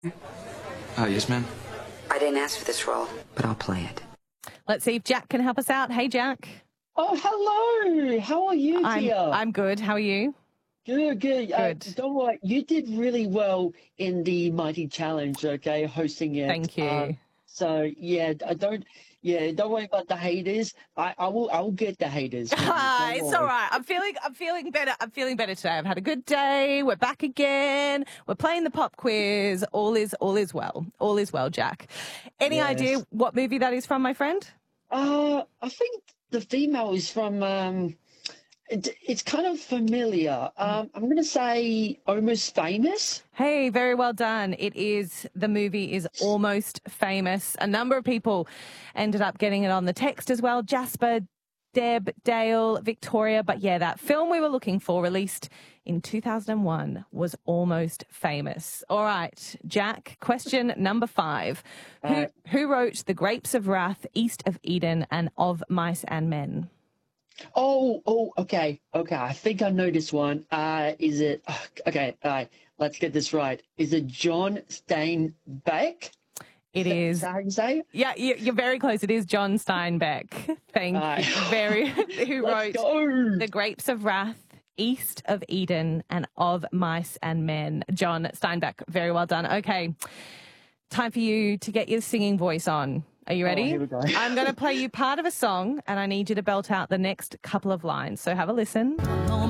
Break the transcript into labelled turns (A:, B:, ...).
A: Yes, ma'am.
B: I didn't ask for this role, but I'll play it.
C: Let's see if Jack can help us out. Hey, Jack.
D: Oh, hello. How are you, dear?
C: I'm good. How are you?
D: Good.
C: Good.
D: Don't worry. You did really well in the Mighty Challenge, okay, hosting it.
C: Thank you.
D: Don't worry about the haters. I will get the haters.
C: It's all right. I'm feeling better. I'm feeling better today. I've had a good day. We're back again. We're playing the pop quiz. All is well. All is well, Jack. Any idea what movie that is from, my friend?
D: I think the female is from it's kind of familiar. I'm going to say Almost Famous.
C: Hey, very well done. The movie is Almost Famous. A number of people ended up getting it on the text as well. Jasper, Deb, Dale, Victoria. But yeah, that film we were looking for, released in 2001, was Almost Famous. All right, Jack, question number 5. Who wrote The Grapes of Wrath, East of Eden, and Of Mice and Men?
D: Okay. I think I know this one. Is it okay? All right, let's get this right. Is it John Steinbeck?
C: It is.
D: Is that how you say it?
C: Yeah, you're very close. It is John Steinbeck. Thank you. Who wrote The Grapes of Wrath, East of Eden, and Of Mice and Men. John Steinbeck. Very well done. Okay, time for you to get your singing voice on. Are you ready?
D: Here we go.
C: I'm going to play you part of a song, and I need you to belt out the next couple of lines. So have a listen.